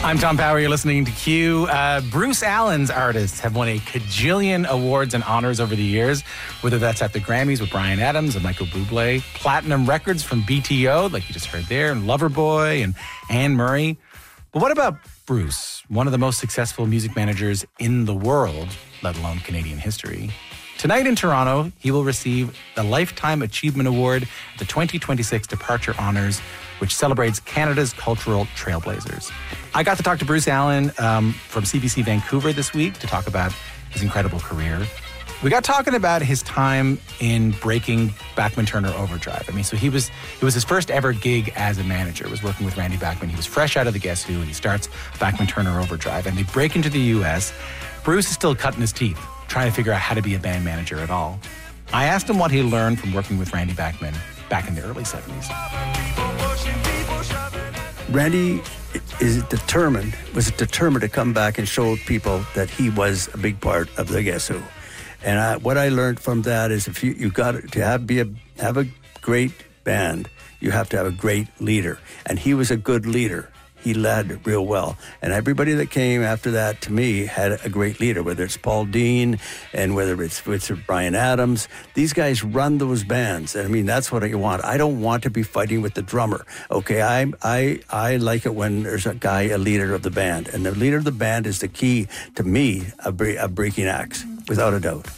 I'm Tom Power. You're listening to Q. Bruce Allen's artists have won a cajillion awards and honors over the years, whether that's at the Grammys with Bryan Adams and Michael Bublé, platinum records from BTO, like you just heard there, and Loverboy and Anne Murray. But what about Bruce, one of the most successful music managers in the world, let alone Canadian history? Tonight in Toronto, he will receive the Lifetime Achievement Award at the 2026 Departure Honours, which celebrates Canada's cultural trailblazers. I got to talk to Bruce Allen from CBC Vancouver this week to talk about his incredible career. We got talking about his time in breaking Bachman Turner Overdrive. I mean, so it was his first ever gig as a manager. Was working with Randy Bachman. He was fresh out of the Guess Who, and he starts Bachman Turner Overdrive. And they break into the U.S. Bruce is still cutting his teeth, trying to figure out how to be a band manager at all. I asked him what he learned from working with Randy Bachman back in the early 70s. Randy was determined to come back and show people that he was a big part of the Guess Who. And what I learned from that is if you got to have a great band, you have to have a great leader. And he was a good leader. He led real well. And everybody that came after that, to me, had a great leader, whether it's Paul Dean and whether it's Bryan Adams. These guys run those bands. And I mean, that's what I want. I don't want to be fighting with the drummer. Okay, I like it when there's a leader of the band. And the leader of the band is the key, to me, of breaking acts, without a doubt.